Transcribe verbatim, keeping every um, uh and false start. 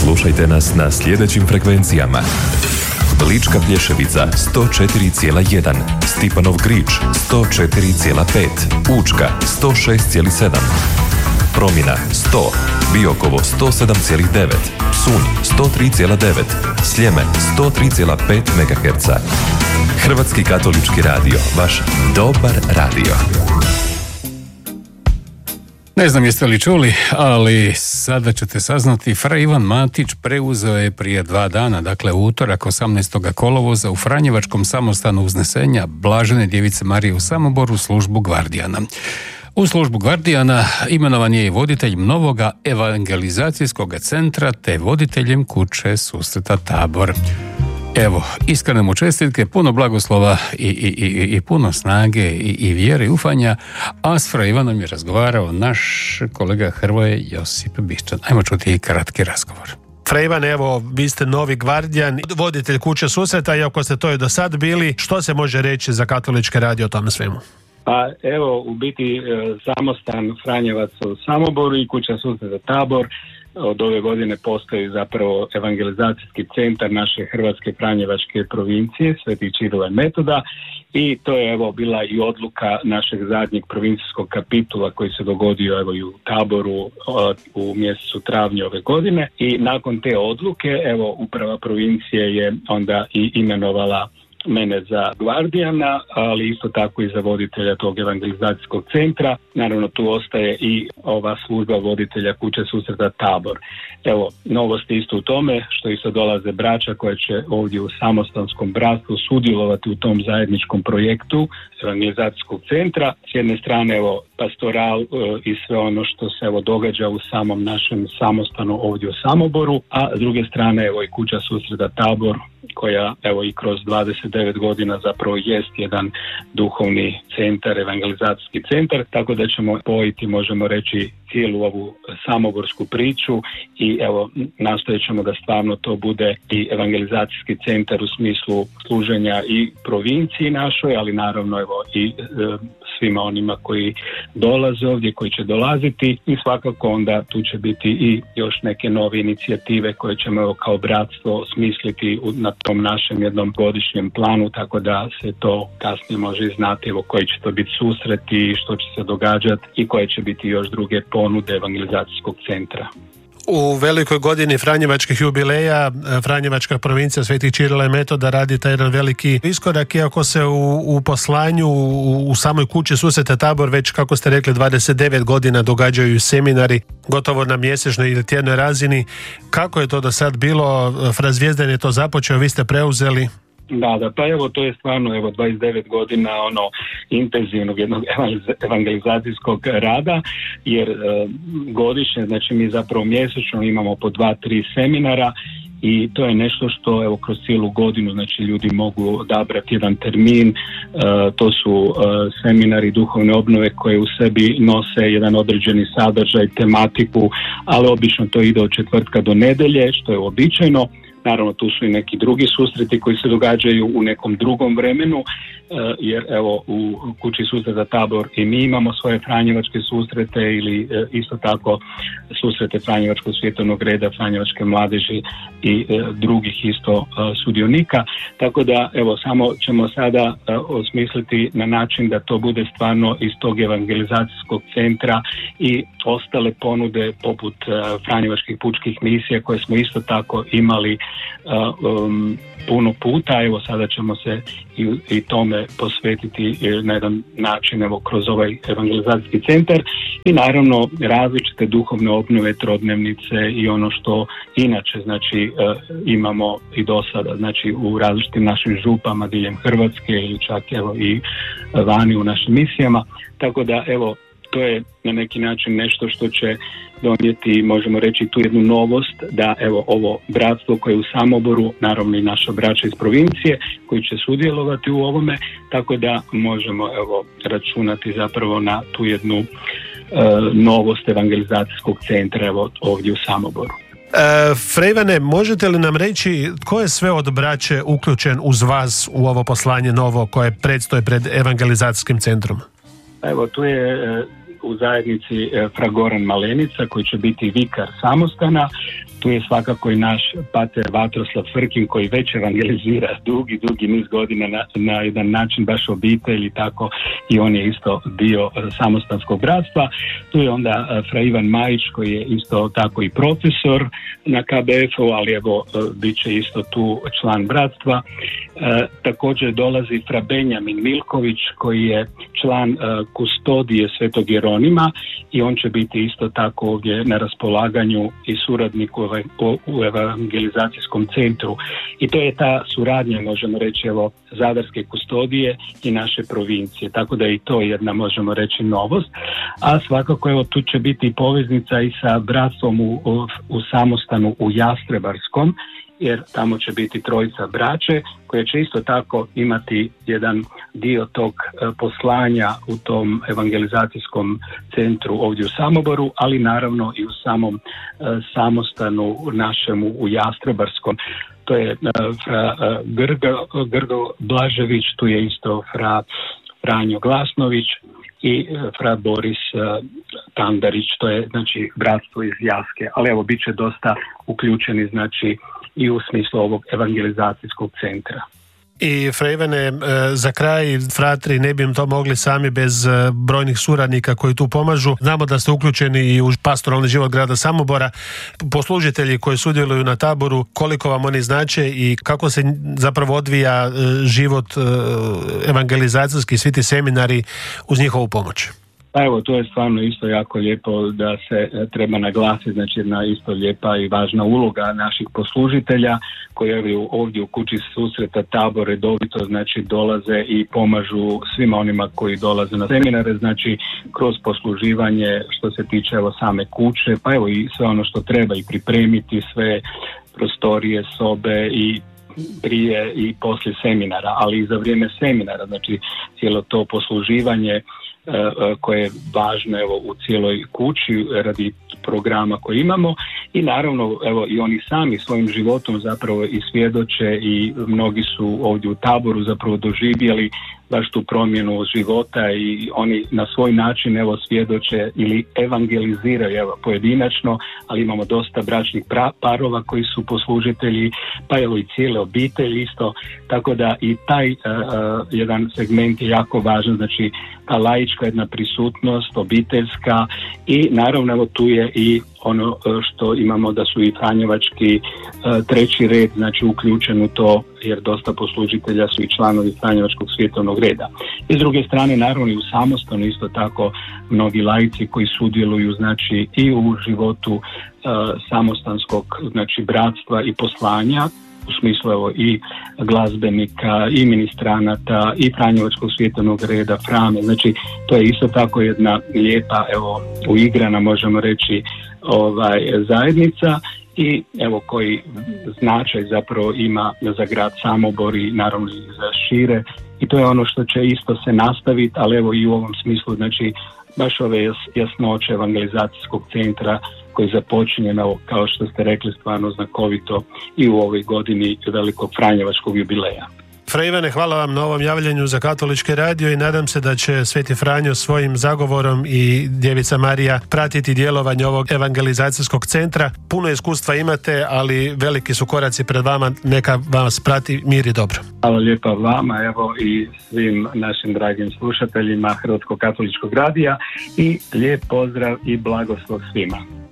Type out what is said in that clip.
Slušajte nas na sljedećim frekvencijama: Lička Plješevica sto četiri zarez jedan, Stipanov Grič sto četiri zarez pet, Učka sto šest zarez sedam, Promina sto, Biokovo sto sedam zarez devet, Psunj sto tri zarez devet, Sljeme sto tri zarez pet megaherca. Hrvatski katolički radio, vaš dobar radio. Ne znam jeste li čuli, ali sada ćete saznati, fra Ivan Matić preuzeo je prije dva dana, dakle u utorak osamnaestog kolovoza u Franjevačkom samostanu Uznesenja Blažene Djevice Marije u Samoboru službu gvardijana. U službu gvardijana imenovan je i voditelj novoga evangelizacijskog centra te voditeljem kuće susreta Tabor. Evo, iskrene mu čestitke, puno blagoslova i, i, i, i puno snage i, i vjere i ufanja, a s fra Ivanom je razgovarao naš kolega Hrvoje Josip Bišćan. Ajmo čuti i kratki razgovor. Fra Ivan, evo, vi ste novi gvardijan, voditelj kuće susreta, iako ste to i do sad bili, što se može reći za katoličke radio o tome svemu? Pa evo, u biti samostan Franjevac u Samoboru i kuća susreta Tabor od ove godine postoji zapravo evangelizacijski centar naše Hrvatske Franjevačke provincije, Sveti Čirilo i Metoda, i to je evo bila i odluka našeg zadnjeg provincijskog kapitula koji se dogodio evo i u Taboru u mjesecu travnju ove godine, i nakon te odluke evo uprava provincije je onda i imenovala mene za gvardijana, ali isto tako i za voditelja tog evangelizacijskog centra. Naravno tu ostaje i ova služba voditelja kuće susreta Tabor. Evo, novost je isto u tome što isto dolaze braća koje će ovdje u samostanskom bratstvu sudjelovati u tom zajedničkom projektu evangelizacijskog centra. S jedne strane evo pastoral e, i sve ono što se evo događa u samom našem samostanu ovdje u Samoboru, a s druge strane evo i kuća susreta Tabor koja evo i kroz dvadeset devet godina zapravo jest jedan duhovni centar, evangelizacijski centar, tako da ćemo spojiti, možemo reći, cijelu ovu samoborsku priču i evo nastojat ćemo da stvarno to bude i evangelizacijski centar u smislu služenja i provinciji našoj, ali naravno evo i e, svima onima koji dolaze ovdje, koji će dolaziti, i svakako onda tu će biti i još neke nove inicijative koje ćemo evo kao bratstvo smisliti na tom našem jednom godišnjem planu, tako da se to kasnije može i znati evo koji će to biti susreti, što će se događati i koje će biti još druge ponude evangelizacijskog centra. U velikoj godini Franjevačkih jubileja Franjevačka provincija Svetih Čirila i Metoda radi taj jedan veliki iskorak, iako se u, u poslanju u, u samoj kući susreta Tabor već, kako ste rekli, dvadeset devet godina događaju seminari gotovo na mjesečnoj ili tjednoj razini. Kako je to do sad bilo? Fra Zvijezdan je to započeo, vi ste preuzeli. Da, da, pa evo to je stvarno evo dvadeset devet godina ono intenzivnog jednog evangelizacijskog rada, jer e, godišnje, znači mi zapravo mjesečno imamo po dva, tri seminara i to je nešto što evo kroz cijelu godinu znači ljudi mogu odabrati jedan termin, e, to su e, seminari duhovne obnove koje u sebi nose jedan određeni sadržaj, tematiku, ali obično to ide od četvrtka do nedjelje, što je uobičajeno. Naravno tu su i neki drugi susreti koji se događaju u nekom drugom vremenu, jer evo u kući susreta Tabor i mi imamo svoje franjevačke susrete ili isto tako susrete Franjevačkog svjetovnog reda, Franjevačke mladeži i drugih isto sudionika. Tako da evo samo ćemo sada osmisliti na način da to bude stvarno iz tog evangelizacijskog centra i ostale ponude poput Franjevačkih pučkih misija koje smo isto tako imali um, puno puta. Evo sada ćemo se i, i tome posvetiti na jedan način evo kroz ovaj evangelizacijski centar i naravno različite duhovne obnove, trodnevnice i ono što inače znači imamo i do sada znači u različitim našim župama diljem Hrvatske ili čak evo i vani u našim misijama. Tako da evo to je na neki način nešto što će donijeti, možemo reći, tu jednu novost da evo ovo bratstvo koje je u Samoboru, naravno i naša braća iz provincije koji će sudjelovati u ovome, tako da možemo evo računati zapravo na tu jednu e, novost evangelizacijskog centra evo ovdje u Samoboru. E, Fra Ivane, možete li nam reći tko je sve od braće uključen uz vas u ovo poslanje novo koje predstoji pred evangelizacijskim centrom? Evo tu je e, u zajednici e, fra Goran Malenica koji će biti vikar samostana, Tu je svakako i naš pater Vatroslav Frkin koji već evangelizira dugi, dugi niz godina na, na jedan način baš obitelj i tako, i on je isto dio samostanskog bratstva. Tu je onda fra Ivan Majić koji je isto tako i profesor na K B F-u, ali evo bit će isto tu član bratstva. E, također dolazi fra Benjamin Milković koji je član e, kustodije Svetog Jeronima i on će biti isto tako ovdje na raspolaganju i suradnik u, u evangelizacijskom centru. I to je ta suradnja, možemo reći, evo, zadarske kustodije i naše provincije. Tako da je i to jedna, možemo reći, novost. A svakako, evo, tu će biti poveznica i sa bratstvom u, u, u samostanu u Jastrebarskom, jer tamo će biti trojica braće koje će isto tako imati jedan dio tog poslanja u tom evangelizacijskom centru ovdje u Samoboru, ali naravno i u samom samostanu našemu u Jastrebarskom. To je fra Grgo, Grgo Blažević, tu je isto fra Franjo Glasnović i fra Boris Tandarić, to je znači bratstvo iz Jaske, ali evo bit će dosta uključeni znači i u smislu ovog evangelizacijskog centra. I fra Ivane, za kraj, fratri, ne bi im to mogli sami bez brojnih suradnika koji tu pomažu. Znamo da ste uključeni i u pastoralni život grada Samobora. Poslužitelji koji sudjeluju na taboru, koliko vam oni znače i kako se zapravo odvija život evangelizacijski, svi ti seminari uz njihovu pomoć? Pa evo, to je stvarno isto jako lijepo da se treba naglasiti, znači jedna isto lijepa i važna uloga naših poslužitelja koji ovdje u kući susreta Tabor redovito znači dolaze i pomažu svima onima koji dolaze na seminare, znači kroz posluživanje što se tiče evo same kuće, pa evo i sve ono što treba i pripremiti, sve prostorije, sobe i prije i poslije seminara, ali i za vrijeme seminara, znači cijelo to posluživanje koje je važno evo u cijeloj kući radi programa koji imamo i naravno evo i oni sami svojim životom zapravo i svjedoče i mnogi su ovdje u Taboru zapravo doživjeli baš tu promjenu života i oni na svoj način evo svjedoče ili evangeliziraju evo pojedinačno, ali imamo dosta bračnih pra- parova koji su poslužitelji, pa evo i cijele obitelji isto, tako da i taj uh, uh, jedan segment je jako važan, znači ta laička jedna prisutnost, obiteljska i naravno evo tu je i ono što imamo da su i franjevački uh, treći red, znači uključen u to jer dosta poslužitelja su i članovi franjevačkog svjetovnog reda. I s druge strane naravno i u samostanu isto tako mnogi laici koji sudjeluju znači i u životu uh, samostanskog znači bratstva i poslanja u smislu evo i glazbenika i ministranata i franjevačkog svjetovnog reda, frame, znači to je isto tako jedna lijepa evo uigrana možemo reći ovaj zajednica i evo koji značaj zapravo ima za grad Samobor i naravno i za šire i to je ono što će isto se nastaviti, ali evo i u ovom smislu znači baš ove jas, jasnoće evangelizacijskog centra koji započinje evo, kao što ste rekli stvarno znakovito i u ovoj godini velikog franjevačkog jubileja. Fra Ivane, hvala vam na ovom javljanju za Katolički radio i nadam se da će Sveti Franjo svojim zagovorom i Djevica Marija pratiti djelovanje ovog evangelizacijskog centra. Puno iskustva imate, ali veliki su koraci pred vama, neka vas prati mir i dobro. Hvala lijepa vama, evo i svim našim dragim slušateljima Hrvatskog katoličkog radija i lijep pozdrav i blagoslov svima.